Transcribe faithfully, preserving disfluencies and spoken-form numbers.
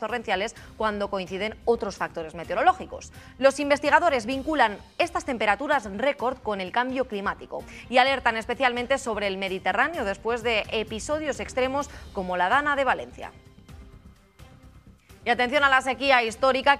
torrenciales cuando coinciden otros factores meteorológicos. Los investigadores vinculan estas temperaturas récord con el cambio climático y alertan especialmente sobre el Mediterráneo después de episodios extremos como la Dana de Valencia. Y atención a la sequía histórica que